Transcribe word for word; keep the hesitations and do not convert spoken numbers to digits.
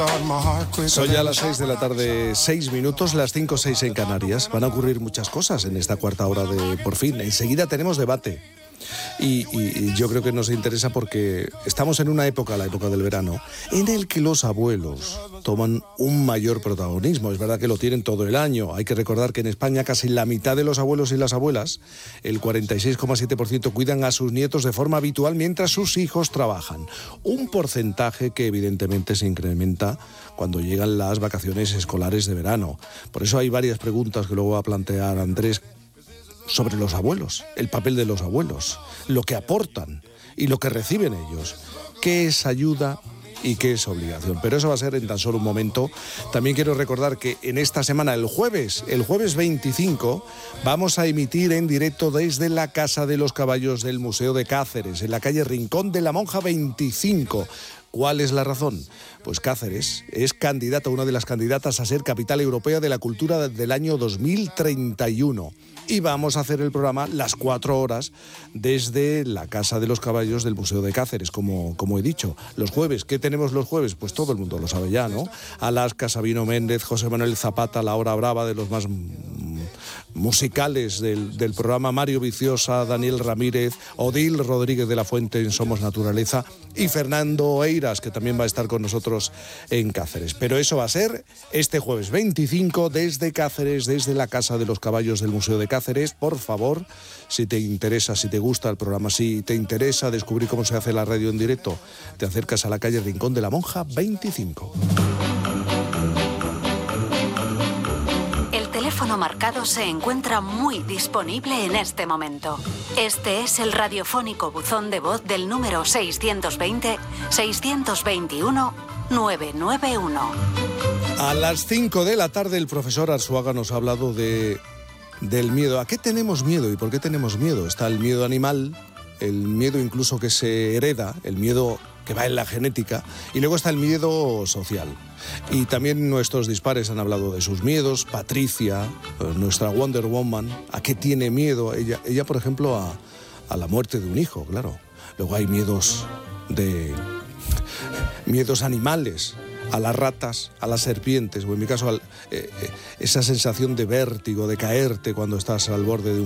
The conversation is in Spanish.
Son ya las seis de la tarde, seis minutos, las cinco, seis en Canarias. Van a ocurrir muchas cosas en esta cuarta hora de Por Fin. Enseguida tenemos debate. Y, y, y yo creo que nos interesa porque estamos en una época, la época del verano, en el que los abuelos toman un mayor protagonismo. Es verdad que lo tienen todo el año. Hay que recordar que en España casi la mitad de los abuelos y las abuelas, el cuarenta y seis coma siete por ciento, cuidan a sus nietos de forma habitual mientras sus hijos trabajan. Un porcentaje que evidentemente se incrementa cuando llegan las vacaciones escolares de verano. Por eso hay varias preguntas que luego va a plantear Andrés sobre los abuelos, el papel de los abuelos, lo que aportan y lo que reciben ellos, qué es ayuda y qué es obligación. Pero eso va a ser en tan solo un momento. También quiero recordar que en esta semana, el jueves, el jueves veinticinco, vamos a emitir en directo desde la Casa de los Caballos del Museo de Cáceres, en la calle Rincón de la Monja veinticinco. ¿Cuál es la razón? Pues Cáceres es candidata, una de las candidatas a ser capital europea de la cultura del año dos mil treinta y uno. Y vamos a hacer el programa las cuatro horas desde la Casa de los Caballos del Museo de Cáceres, como, como he dicho. Los jueves, ¿qué tenemos los jueves? Pues todo el mundo lo sabe ya, ¿no? Alaska, Sabino Méndez, José Manuel Zapata, La Hora Brava, de los más musicales del, del programa, Mario Viciosa, Daniel Ramírez, Odil Rodríguez de la Fuente en Somos Naturaleza y Fernando Eiras, que también va a estar con nosotros en Cáceres. Pero eso va a ser este jueves veinticinco desde Cáceres, desde la Casa de los Caballos del Museo de Cáceres. Por favor, si te interesa, si te gusta el programa, si te interesa descubrir cómo se hace la radio en directo, te acercas a la calle Rincón de la Monja veinticinco. El teléfono marcado se encuentra muy disponible en este momento. Este es el radiofónico buzón de voz del número seiscientos veinte, seiscientos veintiuno, novecientos noventa y uno. A las cinco de la tarde el profesor Arzuaga nos ha hablado de, del miedo. ¿A qué tenemos miedo y por qué tenemos miedo? Está el miedo animal, el miedo incluso que se hereda, el miedo que va en la genética, y luego está el miedo social. Y también nuestros dispares han hablado de sus miedos. Patricia, nuestra Wonder Woman, ¿a qué tiene miedo? Ella, ella por ejemplo, a, a la muerte de un hijo, claro. Luego hay miedos de... miedos animales, a las ratas, a las serpientes, o en mi caso, al, eh, eh, esa sensación de vértigo, de caerte cuando estás al borde de un